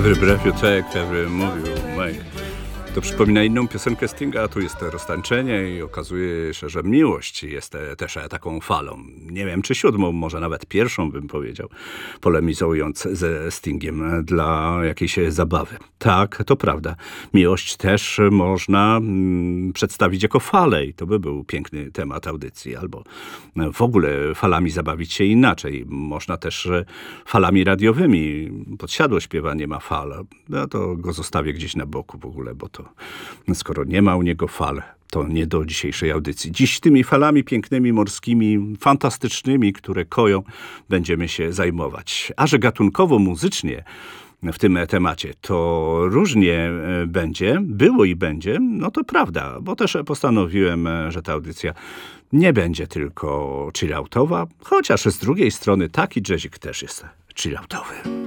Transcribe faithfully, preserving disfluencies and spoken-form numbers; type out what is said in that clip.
Every breath you take, every move you make. To przypomina inną piosenkę Stinga, a tu jest to roztańczenie i okazuje się, że miłość jest też taką falą. Nie wiem, czy siódmą, może nawet pierwszą bym powiedział, polemizując ze Stingiem dla jakiejś zabawy. Tak, to prawda. Miłość też można mm, przedstawić jako falę i to by był piękny temat audycji. Albo w ogóle falami zabawić się inaczej. Można też falami radiowymi. Podsiadło śpiewanie ma fal. Ja to go zostawię gdzieś na boku w ogóle, bo to skoro nie ma u niego fal, to nie do dzisiejszej audycji. Dziś tymi falami pięknymi, morskimi, fantastycznymi, które koją, będziemy się zajmować. A że gatunkowo, muzycznie w tym temacie to różnie będzie, było i będzie, no to prawda, bo też postanowiłem, że ta audycja nie będzie tylko chilloutowa, chociaż z drugiej strony taki jazzik też jest chilloutowy.